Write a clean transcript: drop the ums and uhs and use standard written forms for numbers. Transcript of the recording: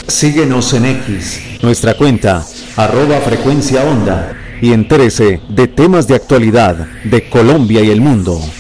Síguenos en X. Nuestra cuenta, @frecuencia onda. Y entérese de temas de actualidad de Colombia y el mundo.